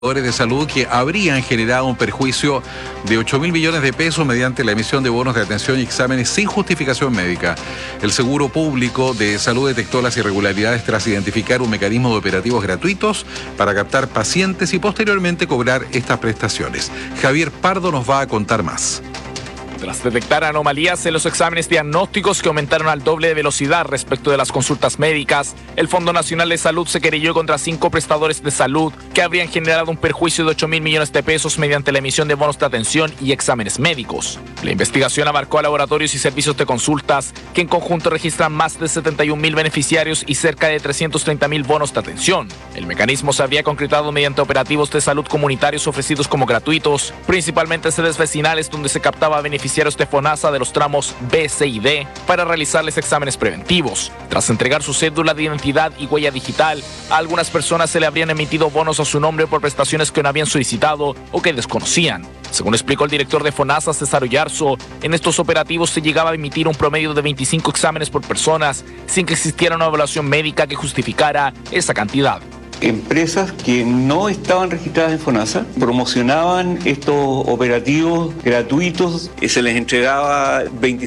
de salud que habrían generado un perjuicio de 8.000 millones de pesos mediante la emisión de bonos de atención y exámenes sin justificación médica. El Seguro Público de Salud detectó las irregularidades tras identificar un mecanismo de operativos gratuitos para captar pacientes y posteriormente cobrar estas prestaciones. Javier Pardo nos va a contar más. Tras detectar anomalías en los exámenes diagnósticos que aumentaron al doble de velocidad respecto de las consultas médicas, el Fondo Nacional de Salud se querelló contra 5 prestadores de salud que habrían generado un perjuicio de 8.000 millones de pesos mediante la emisión de bonos de atención y exámenes médicos. La investigación abarcó a laboratorios y servicios de consultas que en conjunto registran más de 71.000 beneficiarios y cerca de 330.000 bonos de atención. El mecanismo se habría concretado mediante operativos de salud comunitarios ofrecidos como gratuitos, principalmente sedes vecinales donde se captaba beneficiarios de FONASA de los tramos B, C y D para realizarles exámenes preventivos. Tras entregar su cédula de identidad y huella digital, a algunas personas se le habrían emitido bonos a su nombre por prestaciones que no habían solicitado o que desconocían. Según explicó el director de FONASA, César Oyarzo, en estos operativos se llegaba a emitir un promedio de 25 exámenes por personas sin que existiera una evaluación médica que justificara esa cantidad. Empresas que no estaban registradas en FONASA promocionaban estos operativos gratuitos y se les entregaba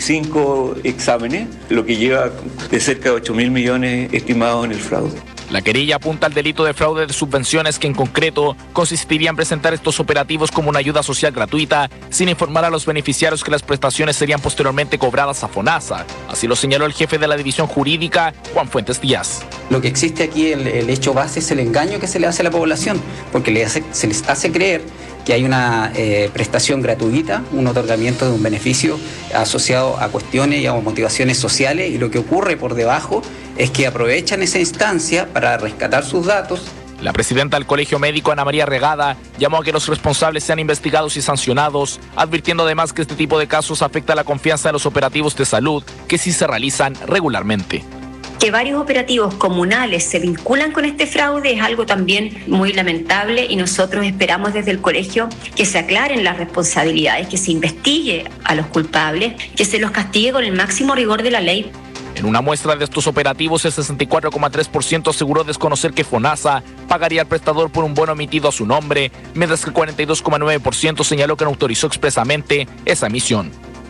25 exámenes, lo que lleva de cerca de 8.000 millones estimados en el fraude. La querella apunta al delito de fraude de subvenciones que en concreto consistiría en presentar estos operativos como una ayuda social gratuita sin informar a los beneficiarios que las prestaciones serían posteriormente cobradas a FONASA. Así lo señaló el jefe de la división jurídica, Juan Fuentes Díaz. Lo que existe aquí, el hecho base es el engaño que se le hace a la población, porque se les hace creer que hay una prestación gratuita, un otorgamiento de un beneficio asociado a cuestiones y a motivaciones sociales, y lo que ocurre por debajo es que aprovechan esa instancia para rescatar sus datos. La presidenta del Colegio Médico, Ana María Regada, llamó a que los responsables sean investigados y sancionados, advirtiendo además que este tipo de casos afecta la confianza de los operativos de salud que sí se realizan regularmente. Que varios operativos comunales se vinculan con este fraude es algo también muy lamentable y nosotros esperamos desde el colegio que se aclaren las responsabilidades, que se investigue a los culpables, que se los castigue con el máximo rigor de la ley. En una muestra de estos operativos, el 64,3% aseguró desconocer que FONASA pagaría al prestador por un bono emitido a su nombre, mientras que el 42,9% señaló que no autorizó expresamente esa emisión.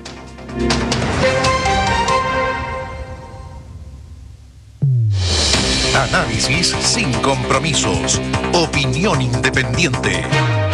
Análisis sin compromisos. Opinión independiente.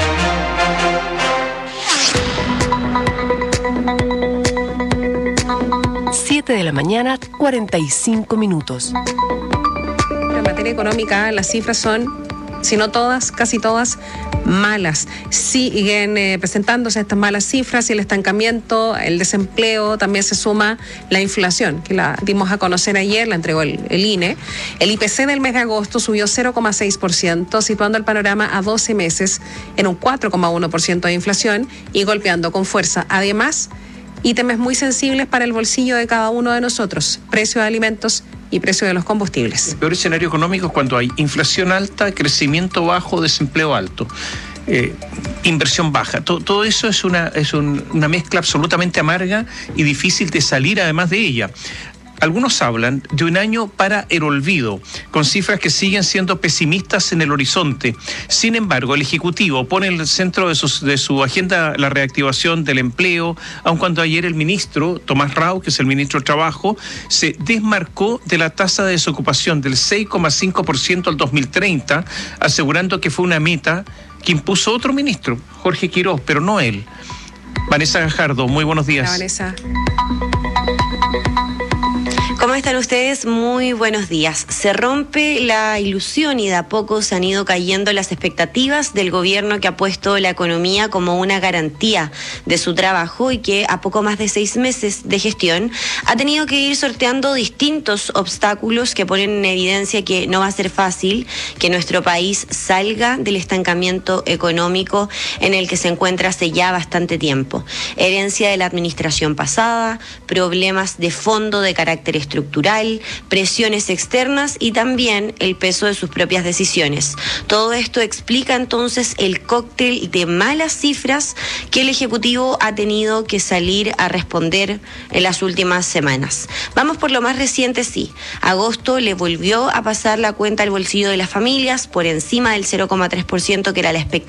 De la mañana, 45 minutos. En materia económica, las cifras son, si no todas, casi todas, malas. Siguen presentándose estas malas cifras y el estancamiento, el desempleo, también se suma la inflación, que la dimos a conocer ayer, la entregó el INE. El IPC del mes de agosto subió 0,6%, situando el panorama a 12 meses en un 4,1% de inflación y golpeando con fuerza. Además, ítems muy sensibles para el bolsillo de cada uno de nosotros, precio de alimentos y precio de los combustibles. El peor escenario económico es cuando hay inflación alta, crecimiento bajo, desempleo alto, inversión baja. Todo eso es una mezcla absolutamente amarga y difícil de salir además de ella. Algunos hablan de un año para el olvido, con cifras que siguen siendo pesimistas en el horizonte. Sin embargo, el Ejecutivo pone en el centro de su agenda la reactivación del empleo, aun cuando ayer el ministro, Tomás Rau, que es el ministro de Trabajo, se desmarcó de la tasa de desocupación del 6,5% al 2030, asegurando que fue una meta que impuso otro ministro, Jorge Quiroz, pero no él. Vanessa Gajardo, muy buenos días. Hola, Vanessa. ¿Cómo están ustedes? Muy buenos días. Se rompe la ilusión y de a poco se han ido cayendo las expectativas del gobierno que ha puesto la economía como una garantía de su trabajo y que a poco más de 6 meses de gestión ha tenido que ir sorteando distintos obstáculos que ponen en evidencia que no va a ser fácil que nuestro país salga del estancamiento económico en el que se encuentra hace ya bastante tiempo. Herencia de la administración pasada, problemas de fondo de carácter estructural, estructural, presiones externas y también el peso de sus propias decisiones. Todo esto explica entonces el cóctel de malas cifras que el Ejecutivo ha tenido que salir a responder en las últimas semanas. Vamos por lo más reciente, sí. Agosto le volvió a pasar la cuenta al bolsillo de las familias por encima del 0,3% que era la expectativa